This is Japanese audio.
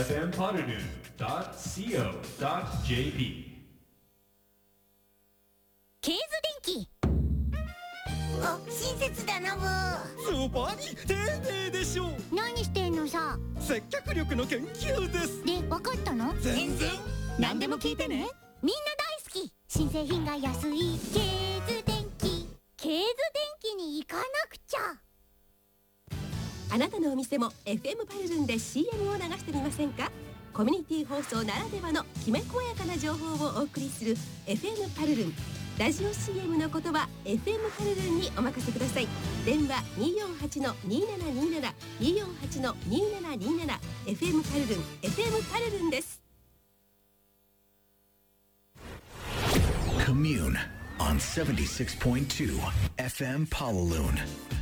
fmpoddernoon.co.jp ケーズ電気。 お、親切だなブズバリ丁寧でしょう。 何してんのさ。 接客力の研究です。 で、わかったの？ 全然何でも聞いてね。 みんな大好き。新製品が安いケーズ電気。ケーズ電気に行かなくちゃ。 あなたのお店も FM パルルンで CM を流してみませんか？コミュニティ放送ならではのきめ細やかな情報をお送りする FM パルルン。ラジオ CM の言葉 FM パルルンにお任せください。電話 248-2727 248-2727 FM パルルン FM パルルンです。 Commune on 76.2 FM Palaloon.